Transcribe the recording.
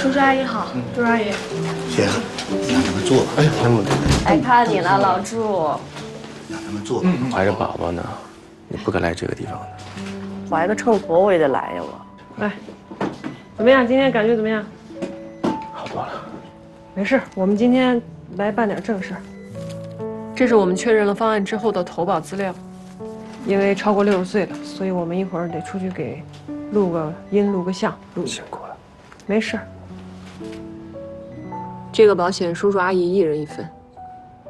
叔叔阿姨好，朱阿姨。 行，让他们坐吧。哎呀，那么来看你了，老祝。 让他们坐吧。 怀着宝宝呢，你不该来这个地方的。 怀个秤砣我也得来呀，我。 来，怎么样？今天感觉怎么样？ 好多了。 没事，我们今天来办点正事。这是我们确认了方案之后的投保资料。因为超过60岁了，所以我们一会儿得出去给录个音、录个像。 辛苦了。 没事。这个保险叔叔阿姨1人1份。